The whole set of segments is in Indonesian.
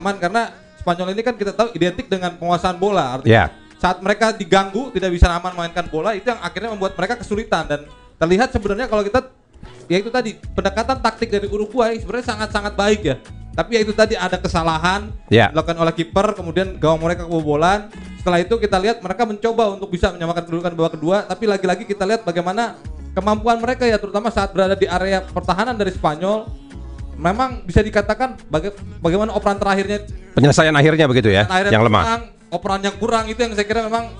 karena Spanyol ini kan kita tahu identik dengan penguasaan bola. Artinya saat mereka diganggu tidak bisa aman mainkan bola, itu yang akhirnya membuat mereka kesulitan. Dan terlihat sebenarnya kalau kita ya itu tadi pendekatan taktik dari Uruguay sebenarnya sangat-sangat baik ya. Tapi ya itu tadi ada kesalahan dilakukan oleh kiper, kemudian gawang mereka kebobolan. Setelah itu kita lihat mereka mencoba untuk bisa menyamakan kedudukan babak kedua, tapi lagi-lagi kita lihat bagaimana kemampuan mereka ya, terutama saat berada di area pertahanan dari Spanyol. Memang bisa dikatakan bagaimana operan terakhirnya, penyelesaian akhirnya begitu ya, yang lemah. Operan yang kurang itu yang saya kira memang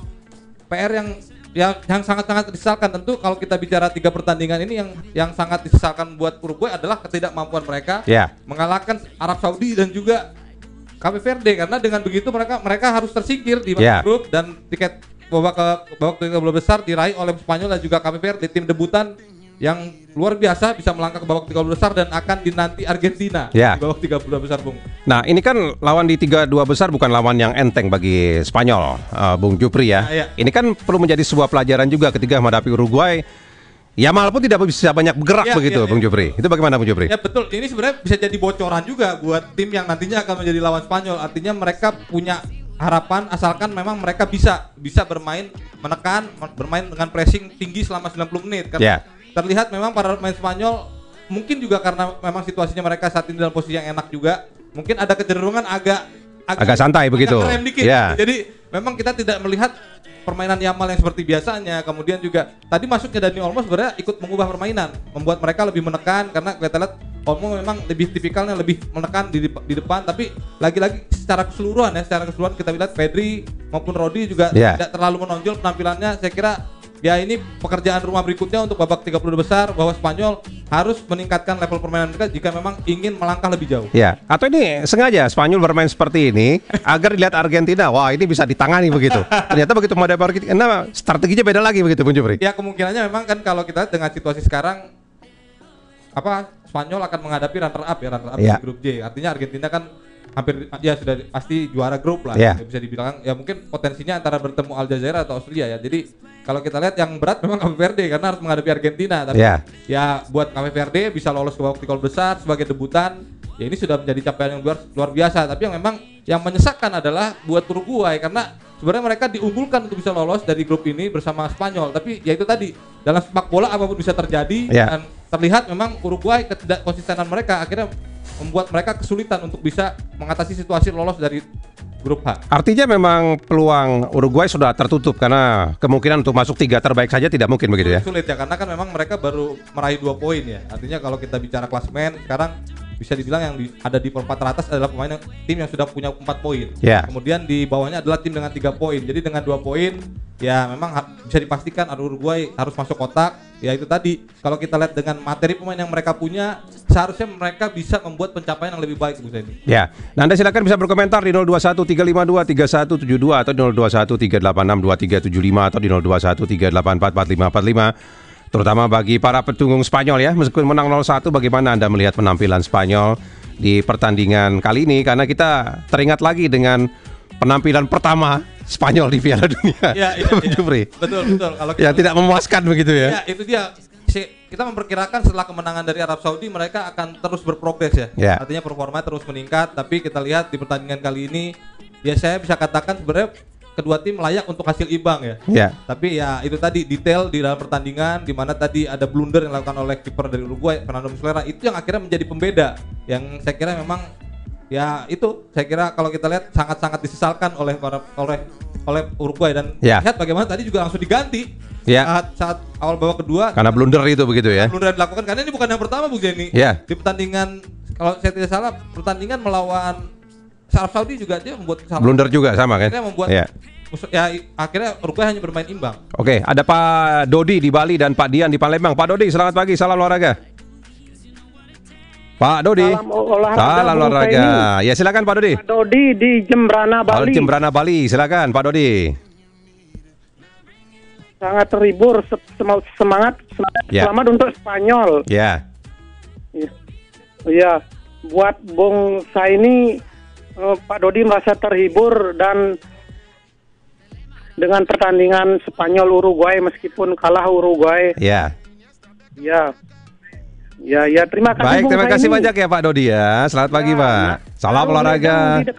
PR yang sangat-sangat disesalkan. Tentu kalau kita bicara 3 pertandingan ini yang sangat disesalkan buat Uruguay adalah ketidakmampuan mereka mengalahkan Arab Saudi dan juga Cape Verde, karena dengan begitu mereka harus tersingkir di grup dan tiket babak 32 besar diraih oleh Spanyol dan juga Cape Verde, tim debutan yang luar biasa bisa melangkah ke babak 32 besar dan akan dinanti Argentina di babak 32 besar, Bung. Nah, ini kan lawan di 32 besar bukan lawan yang enteng bagi Spanyol, Bung Jupri ya. Ini kan perlu menjadi sebuah pelajaran juga ketika menghadapi Uruguay. Yamal pun tidak bisa banyak bergerak begitu, Bung Jupri. Itu bagaimana, Bung Jupri? Ya betul, ini sebenarnya bisa jadi bocoran juga buat tim yang nantinya akan menjadi lawan Spanyol. Artinya mereka punya harapan asalkan memang mereka bisa bermain menekan, bermain dengan pressing tinggi selama 90 menit. Karena terlihat memang para pemain Spanyol mungkin juga karena memang situasinya mereka saat ini dalam posisi yang enak juga, mungkin ada kecenderungan agak santai begitu. Ngerem dikit. Jadi memang kita tidak melihat permainan Yamal yang seperti biasanya. Kemudian juga tadi masuknya Dani Olmo sebenarnya ikut mengubah permainan, membuat mereka lebih menekan, karena kita lihat Olmo memang lebih tipikalnya lebih menekan di depan. Tapi lagi-lagi secara keseluruhan kita lihat Pedri maupun Rodri juga tidak terlalu menonjol penampilannya. Saya kira ya ini pekerjaan rumah berikutnya untuk babak 32 besar, bahwa Spanyol harus meningkatkan level permainan mereka jika memang ingin melangkah lebih jauh. Ya, atau ini sengaja Spanyol bermain seperti ini agar dilihat Argentina, wah ini bisa ditangani begitu. Ternyata begitu menghadapi Argentina strateginya beda lagi begitu, Bung Jupri. Ya, kemungkinannya memang kan kalau kita dengan situasi sekarang Spanyol akan menghadapi runner up di grup J. Artinya Argentina kan hampir ya sudah pasti juara grup lah. Bisa dibilang ya mungkin potensinya antara bertemu Aljazair atau Australia ya. Jadi kalau kita lihat yang berat memang Cape Verde karena harus menghadapi Argentina. Tapi ya buat Cape Verde bisa lolos ke babak 32 besar sebagai debutan, ya ini sudah menjadi capaian yang luar biasa. Tapi yang memang yang menyesakkan adalah buat Uruguay, karena sebenarnya mereka diunggulkan untuk bisa lolos dari grup ini bersama Spanyol. Tapi ya itu tadi, dalam sepak bola apapun bisa terjadi. Dan terlihat memang Uruguay ketidakkonsistenan mereka akhirnya membuat mereka kesulitan untuk bisa mengatasi situasi lolos dari grup H. Artinya memang peluang Uruguay sudah tertutup karena kemungkinan untuk masuk 3 terbaik saja tidak mungkin begitu ya? Sulit ya, karena kan memang mereka baru meraih 2 poin ya. Artinya kalau kita bicara klasemen sekarang bisa dibilang yang ada di perempat teratas adalah tim yang sudah punya 4 poin. Kemudian di bawahnya adalah tim dengan 3 poin. Jadi dengan 2 poin ya memang bisa dipastikan Uruguay harus masuk kotak. Ya itu tadi, kalau kita lihat dengan materi pemain yang mereka punya, seharusnya mereka bisa membuat pencapaian yang lebih baik, Bu Zeni. Ya, nah Anda silakan bisa berkomentar di 0213523172 atau 0213862375 atau di 0213844545. Terutama bagi para pendukung Spanyol ya, meskipun menang 0-1, bagaimana Anda melihat penampilan Spanyol di pertandingan kali ini? Karena kita teringat lagi dengan penampilan pertama Spanyol di Piala Dunia. Betul. Kalau kita tidak memuaskan begitu ya. Ya, itu dia. Kita memperkirakan setelah kemenangan dari Arab Saudi mereka akan terus berprogres ya. Artinya performa terus meningkat, tapi kita lihat di pertandingan kali ini ya saya bisa katakan sebenarnya kedua tim layak untuk hasil imbang ya. Tapi ya itu tadi detail di dalam pertandingan di mana tadi ada blunder yang dilakukan oleh kiper dari Uruguay, Fernando Muslera, itu yang akhirnya menjadi pembeda. Yang saya kira memang ya itu saya kira kalau kita lihat sangat-sangat disesalkan oleh Uruguay, dan lihat bagaimana tadi juga langsung diganti saat awal babak kedua karena blunder itu begitu ya. Blunder yang dilakukan karena ini bukan yang pertama, Bu Jenny. Di pertandingan kalau saya tidak salah pertandingan melawan Arab Saudi juga dia membuat kesalahan. Blunder juga sama kan? Akhirnya membuat akhirnya Uruguay hanya bermain imbang. Oke, ada Pak Dodi di Bali dan Pak Dian di Palembang. Pak Dodi, selamat pagi, salam olahraga. Pak Dodi. Salam olahraga. Ya silakan Pak Dodi. Pak Dodi di Jembrana Bali. Jembrana Bali, silakan Pak Dodi. Sangat terhibur, semangat selamat untuk Spanyol. Ya. Iya. Buat Bung saya ini Pak Dodi merasa terhibur dan dengan pertandingan Spanyol Uruguay meskipun kalah Uruguay. Iya. Iya. Ya, terima kasih. Baik, terima kasih banyak ya Pak Dodi ya. Selamat pagi Pak. Salam olahraga.